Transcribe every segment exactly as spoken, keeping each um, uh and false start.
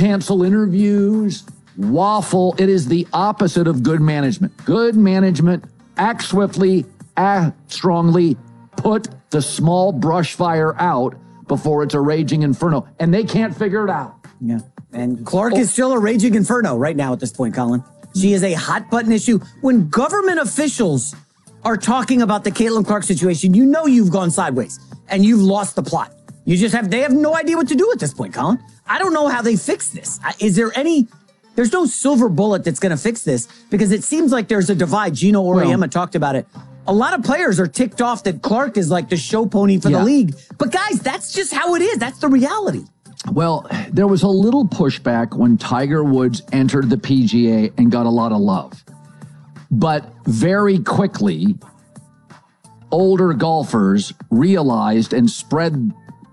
cancel interviews, waffle. It is the opposite of good management. Good management, act swiftly, act strongly, put the small brush fire out before it's a raging inferno. And they can't figure it out. Yeah. And Clark oh. is still a raging inferno right now at this point, Colin. She is a hot button issue. When government officials are talking about the Caitlin Clark situation, you know you've gone sideways and you've lost the plot. You just have, they have no idea what to do at this point, Colin. I don't know how they fix this. Is there any, there's no silver bullet that's going to fix this because it seems like there's a divide. Gino Auriemma well, talked about it. A lot of players are ticked off that Clark is like the show pony for yeah. the league. But guys, that's just how it is. That's the reality. Well, there was a little pushback when Tiger Woods entered the P G A and got a lot of love. But very quickly, older golfers realized and spread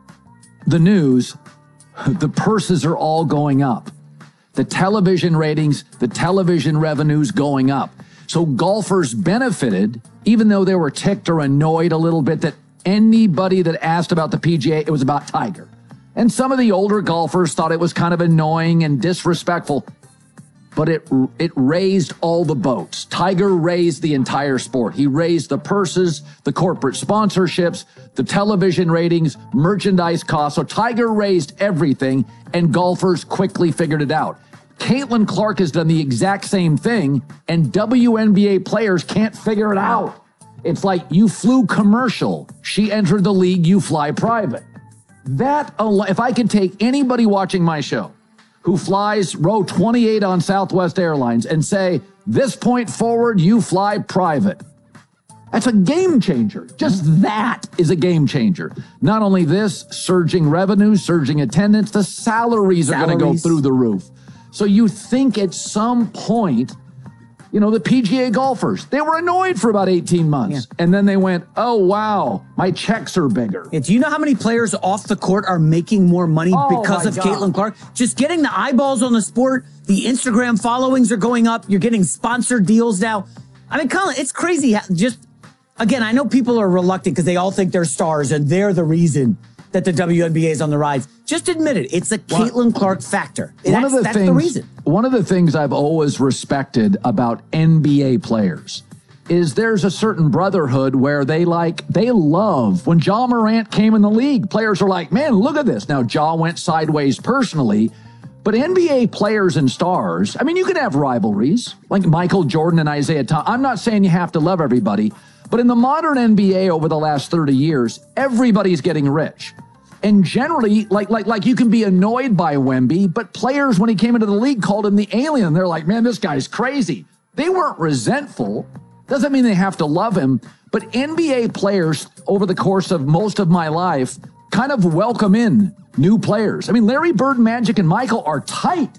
the news, the purses are all going up. The television ratings, the television revenues going up. So golfers benefited, even though they were ticked or annoyed a little bit that anybody that asked about the P G A, it was about Tiger. And some of the older golfers thought it was kind of annoying and disrespectful, but it it raised all the boats. Tiger raised the entire sport. He raised the purses, the corporate sponsorships, the television ratings, merchandise costs. So Tiger raised everything, and golfers quickly figured it out. Caitlin Clark has done the exact same thing, and W N B A players can't figure it out. It's like you flew commercial. She entered the league, you fly private. That, if I could take anybody watching my show who flies row twenty-eight on Southwest Airlines and say, this point forward, you fly private. That's a game changer. Just that is a game changer. Not only this, surging revenue, surging attendance, the salaries, salaries. are going to go through the roof. So you think at some point, you know, the P G A golfers, they were annoyed for about eighteen months. Yeah. And then they went, oh, wow, my checks are bigger. Yeah, do you know how many players off the court are making more money oh, because of God. Caitlin Clark? Just getting the eyeballs on the sport, the Instagram followings are going up. You're getting sponsored deals now. I mean, Colin, it's crazy. Just, again, I know people are reluctant because they all think they're stars and they're the reason that the W N B A is on the rise. Just admit it. It's a Caitlin Clark factor. One that's, of the that's things, the reason. One of the things I've always respected about N B A players is there's a certain brotherhood where they like, they love when Ja Morant came in the league. Players are like, man, look at this. Now, Ja went sideways personally, but N B A players and stars, I mean, you can have rivalries like Michael Jordan and Isaiah Thomas. I'm not saying you have to love everybody, but in the modern N B A over the last thirty years, everybody's getting rich. And generally, like like like you can be annoyed by Wemby, but players, when he came into the league, called him the alien. They're like, man, this guy's crazy. They weren't resentful. Doesn't mean they have to love him. But N B A players, over the course of most of my life, kind of welcome in new players. I mean, Larry Bird, Magic, and Michael are tight.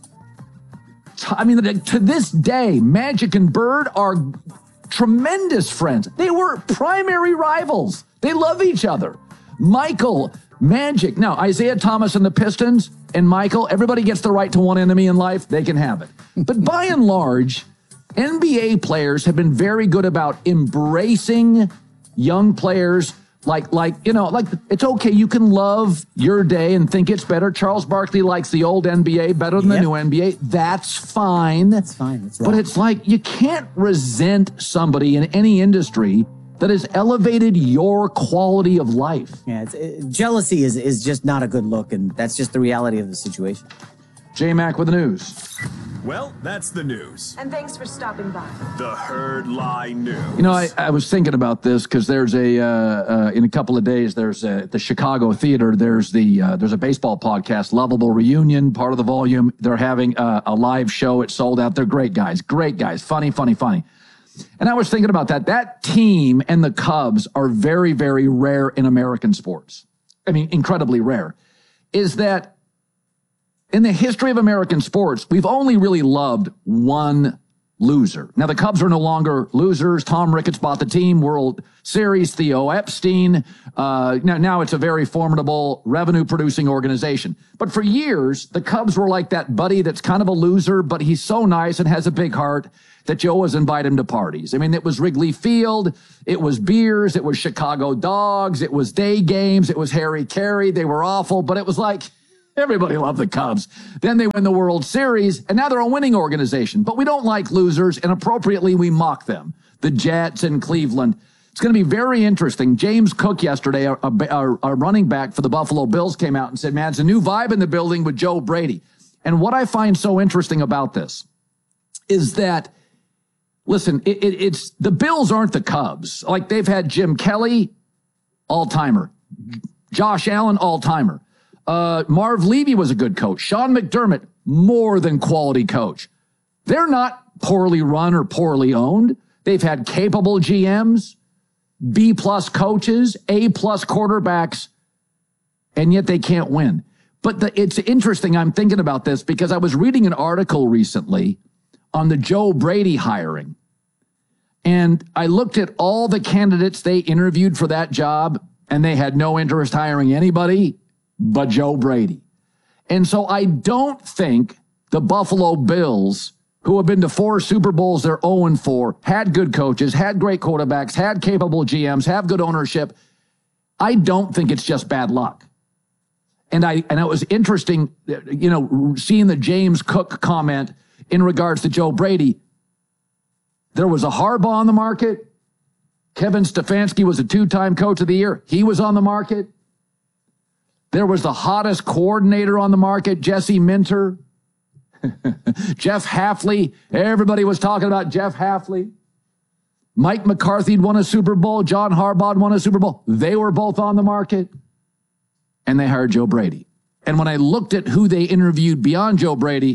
I mean, to this day, Magic and Bird are tremendous friends. They were primary rivals. They love each other. Michael, Magic. Now, Isaiah Thomas and the Pistons and Michael, everybody gets the right to one enemy in life. They can have it. But by and large, N B A players have been very good about embracing young players. Like, like you know, like it's okay. You can love your day and think it's better. Charles Barkley likes the old N B A better than yep. the new N B A. That's fine. That's fine. That's right. But it's like you can't resent somebody in any industry that has elevated your quality of life. Yeah, it's, it, jealousy is, is just not a good look, and that's just the reality of the situation. J-Mac with the news. Well, that's the news. And thanks for stopping by. The Herd Lie News. You know, I, I was thinking about this because there's a, uh, uh, in a couple of days, there's a, the Chicago Theater, there's the, uh, there's a baseball podcast, Lovable Reunion, part of the volume. They're having a, a live show. It's sold out. They're great guys, great guys, funny, funny, funny. And I was thinking about that. That team and the Cubs are very, very rare in American sports. I mean, incredibly rare. Is that in the history of American sports, we've only really loved one loser. Now, the Cubs are no longer losers. Tom Ricketts bought the team, World Series, Theo Epstein. Uh, now, now it's a very formidable revenue-producing organization. But for years, the Cubs were like that buddy that's kind of a loser, but he's so nice and has a big heart that you always invite him to parties. I mean, it was Wrigley Field, it was beers, it was Chicago dogs, it was day games, it was Harry Carey. They were awful, but it was like, Everybody loved the Cubs. Then they win the World Series, and now they're a winning organization. But we don't like losers, and appropriately, we mock them. The Jets and Cleveland. It's going to be very interesting. James Cook yesterday, a, a, a running back for the Buffalo Bills, came out and said, man, it's a new vibe in the building with Joe Brady. And what I find so interesting about this is that, listen, it, it, it's the Bills aren't the Cubs. Like, they've had Jim Kelly, all-timer. Josh Allen, all-timer. Uh, Marv Levy was a good coach. Sean McDermott, more than quality coach. They're not poorly run or poorly owned. They've had capable G Ms, B-plus coaches, A-plus quarterbacks, and yet they can't win. But the, it's interesting, I'm thinking about this because I was reading an article recently on the Joe Brady hiring. And I looked at all the candidates they interviewed for that job, and they had no interest hiring anybody but Joe Brady. And so I don't think the Buffalo Bills, who have been to four Super Bowls, they're oh and four, had good coaches, had great quarterbacks, had capable G Ms, have good ownership. I don't think it's just bad luck. And I and it was interesting, you know, seeing the James Cook comment in regards to Joe Brady. There was a Harbaugh on the market. Kevin Stefanski was a two-time coach of the year. He was on the market. There was the hottest coordinator on the market, Jesse Minter. Jeff Hafley. Everybody was talking about Jeff Hafley. Mike McCarthy won a Super Bowl. John Harbaugh won a Super Bowl. They were both on the market. And they hired Joe Brady. And when I looked at who they interviewed beyond Joe Brady,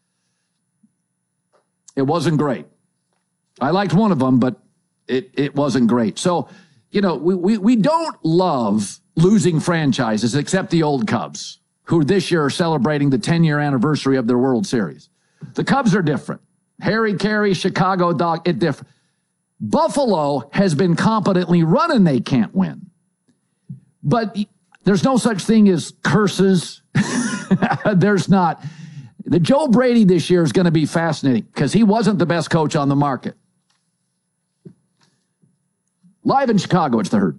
it wasn't great. I liked one of them, but it, it wasn't great. So, you know, we, we, we don't love losing franchises except the old Cubs, who this year are celebrating the ten-year anniversary of their World Series. The Cubs are different. Harry Carey, Chicago Dog, it different. Buffalo has been competently run and they can't win. But there's no such thing as curses. There's not. The Joe Brady this year is going to be fascinating because he wasn't the best coach on the market. Live in Chicago, it's the Herd.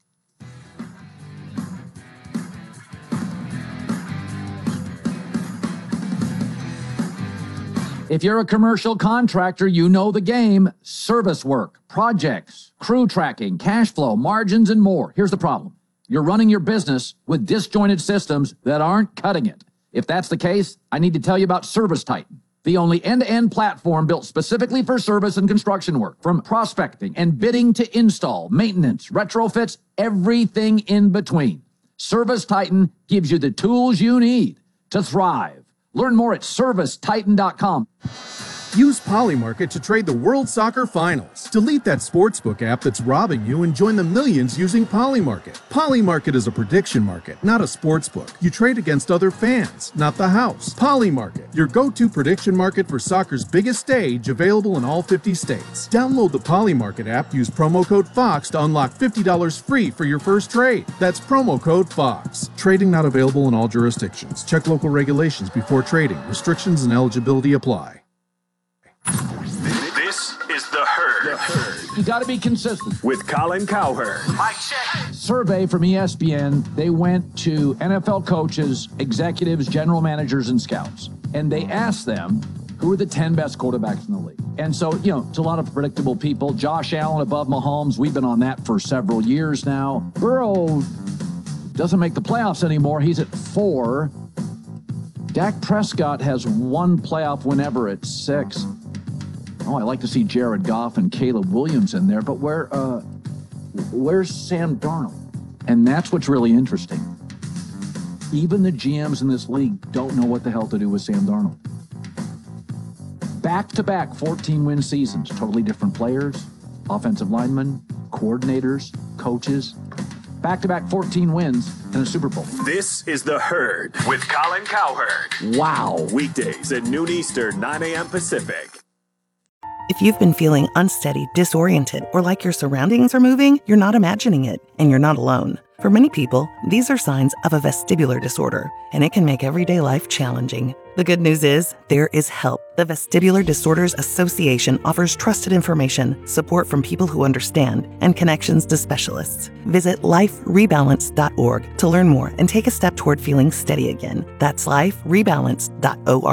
If you're a commercial contractor, you know the game. Service work, projects, crew tracking, cash flow, margins, and more. Here's the problem. You're running your business with disjointed systems that aren't cutting it. If that's the case, I need to tell you about Service Titan, the only end-to-end platform built specifically for service and construction work. From prospecting and bidding to install, maintenance, retrofits, everything in between. Service Titan gives you the tools you need to thrive. Learn more at service titan dot com. Use Polymarket to trade the World Soccer Finals. Delete that sportsbook app that's robbing you and join the millions using Polymarket. Polymarket is a prediction market, not a sportsbook. You trade against other fans, not the house. Polymarket, your go-to prediction market for soccer's biggest stage, available in all fifty states. Download the Polymarket app, use promo code FOX to unlock fifty dollars free for your first trade. That's promo code FOX. Trading not available in all jurisdictions. Check local regulations before trading. Restrictions and eligibility apply. This is The Herd. The Herd. You got to be consistent. With Colin Cowherd. Mic check. Survey from E S P N, they went to N F L coaches, executives, general managers, and scouts. And they asked them, who are the ten best quarterbacks in the league? And so, you know, it's a lot of predictable people. Josh Allen above Mahomes. We've been on that for several years now. Burrow doesn't make the playoffs anymore. He's at four. Dak Prescott has one playoff win ever at six. Oh, I like to see Jared Goff and Caleb Williams in there, but where, uh, where's Sam Darnold? And that's what's really interesting. Even the G Ms in this league don't know what the hell to do with Sam Darnold. Back-to-back fourteen-win seasons, totally different players, offensive linemen, coordinators, coaches. Back-to-back fourteen wins and a Super Bowl. This is The Herd with Colin Cowherd. Wow. Weekdays at noon Eastern, nine a.m. Pacific. If you've been feeling unsteady, disoriented, or like your surroundings are moving, you're not imagining it, and you're not alone. For many people, these are signs of a vestibular disorder, and it can make everyday life challenging. The good news is, there is help. The Vestibular Disorders Association offers trusted information, support from people who understand, and connections to specialists. Visit life rebalance dot org to learn more and take a step toward feeling steady again. That's life rebalance dot org.